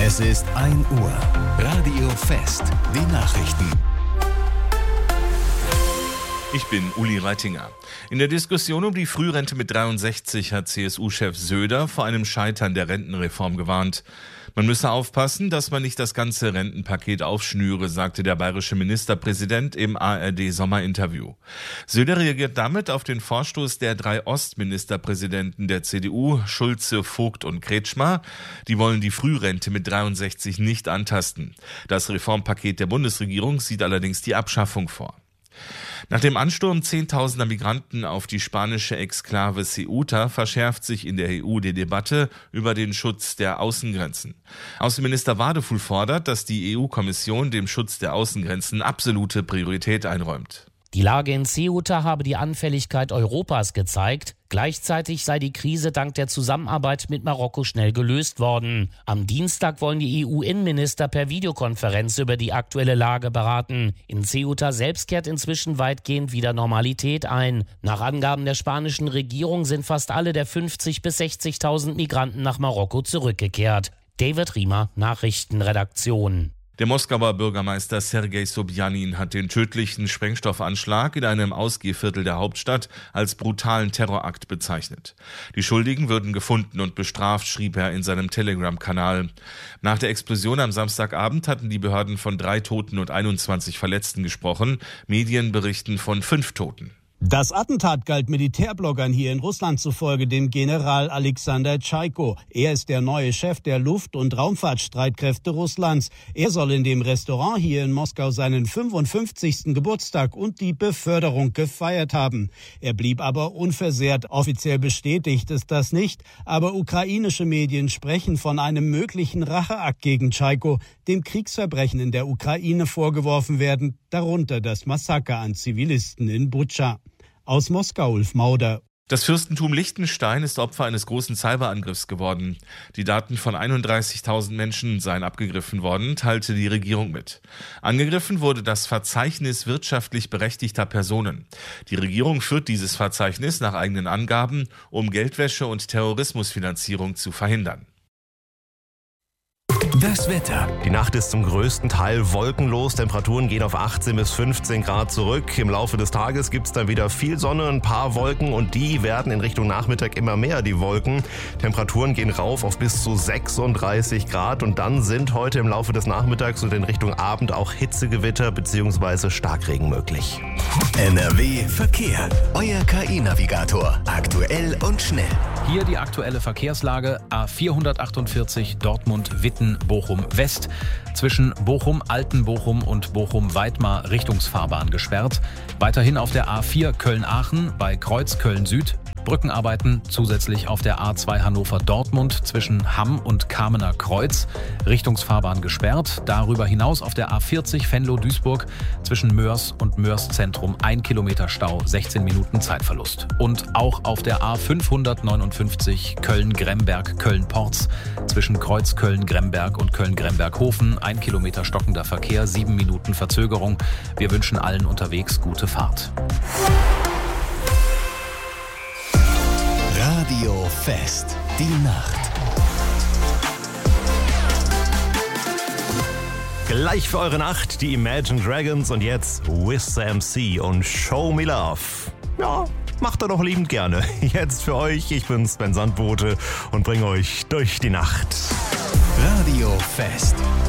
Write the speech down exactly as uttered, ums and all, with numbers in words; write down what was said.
Es ist ein Uhr. Radio Fest. Die Nachrichten. Ich bin Uli Reitinger. In der Diskussion um die Frührente mit dreiundsechzig hat C S U-Chef Söder vor einem Scheitern der Rentenreform gewarnt. Man müsse aufpassen, dass man nicht das ganze Rentenpaket aufschnüre, sagte der bayerische Ministerpräsident im A R D-Sommerinterview. Söder reagiert damit auf den Vorstoß der drei Ostministerpräsidenten der C D U, Schulze, Vogt und Kretschmer. Die wollen die Frührente mit dreiundsechzig nicht antasten. Das Reformpaket der Bundesregierung sieht allerdings die Abschaffung vor. Nach dem Ansturm zehntausender Migranten auf die spanische Exklave Ceuta verschärft sich in der E U die Debatte über den Schutz der Außengrenzen. Außenminister Wadefuhl fordert, dass die E U-Kommission dem Schutz der Außengrenzen absolute Priorität einräumt. Die Lage in Ceuta habe die Anfälligkeit Europas gezeigt. Gleichzeitig sei die Krise dank der Zusammenarbeit mit Marokko schnell gelöst worden. Am Dienstag wollen die E U-Innenminister per Videokonferenz über die aktuelle Lage beraten. In Ceuta selbst kehrt inzwischen weitgehend wieder Normalität ein. Nach Angaben der spanischen Regierung sind fast alle der fünfzigtausend bis sechzigtausend Migranten nach Marokko zurückgekehrt. David Riemer, Nachrichtenredaktion. Der Moskauer Bürgermeister Sergei Sobjanin hat den tödlichen Sprengstoffanschlag in einem Ausgehviertel der Hauptstadt als brutalen Terrorakt bezeichnet. Die Schuldigen würden gefunden und bestraft, schrieb er in seinem Telegram-Kanal. Nach der Explosion am Samstagabend hatten die Behörden von drei Toten und einundzwanzig Verletzten gesprochen. Medien berichten von fünf Toten. Das Attentat galt Militärbloggern hier in Russland zufolge dem General Alexander Tschaiko. Er ist der neue Chef der Luft- und Raumfahrtstreitkräfte Russlands. Er soll in dem Restaurant hier in Moskau seinen fünfundfünfzigsten Geburtstag und die Beförderung gefeiert haben. Er blieb aber unversehrt. Offiziell bestätigt ist das nicht, aber ukrainische Medien sprechen von einem möglichen Racheakt gegen Tschaiko, dem Kriegsverbrechen in der Ukraine vorgeworfen werden, darunter das Massaker an Zivilisten in Butscha. Aus Moskau, Ulf Mauder. Das Fürstentum Liechtenstein ist Opfer eines großen Cyberangriffs geworden. Die Daten von einunddreißigtausend Menschen seien abgegriffen worden, teilte die Regierung mit. Angegriffen wurde das Verzeichnis wirtschaftlich berechtigter Personen. Die Regierung führt dieses Verzeichnis nach eigenen Angaben, um Geldwäsche und Terrorismusfinanzierung zu verhindern. Das Wetter. Die Nacht ist zum größten Teil wolkenlos. Temperaturen gehen auf achtzehn bis fünfzehn Grad zurück. Im Laufe des Tages gibt es dann wieder viel Sonne, ein paar Wolken und die werden in Richtung Nachmittag immer mehr, die Wolken. Temperaturen gehen rauf auf bis zu sechsunddreißig Grad und dann sind heute im Laufe des Nachmittags und in Richtung Abend auch Hitzegewitter bzw. Starkregen möglich. N R W Verkehr. Euer K I-Navigator. Aktuell und schnell. Hier die aktuelle Verkehrslage. A vierhundertachtundvierzig Dortmund-Witten Bochum West. Zwischen Bochum, Altenbochum und Bochum-Weidmar Richtungsfahrbahn gesperrt. Weiterhin auf der A vier Köln-Aachen bei Kreuz Köln-Süd. Brückenarbeiten zusätzlich auf der A zwei Hannover-Dortmund zwischen Hamm und Kamener Kreuz. Richtungsfahrbahn gesperrt. Darüber hinaus auf der A vierzig Venlo-Duisburg zwischen Mörs und Mörs-Zentrum ein Kilometer Stau, sechzehn Minuten Zeitverlust. Und auch auf der A fünfhundertneunundfünfzig Köln-Gremberg, Köln-Porz zwischen Kreuz Köln-Gremberg und Köln-Gremberg-Hofen ein Kilometer stockender Verkehr, sieben Minuten Verzögerung. Wir wünschen allen unterwegs gute Fahrt. Radio Fest. Die Nacht. Gleich für eure Nacht die Imagine Dragons und jetzt Wiz M C und Show Me Love. Ja, macht er doch liebend gerne. Jetzt für euch, ich bin Sven Sandbote und bringe euch durch die Nacht. Radio Fest.